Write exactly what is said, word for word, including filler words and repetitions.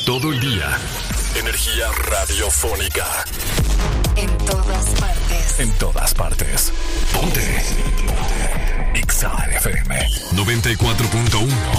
Todo el día. Energía radiofónica. En todas partes. En todas partes. Ponte. Ponte. Exa F M noventa y cuatro punto uno.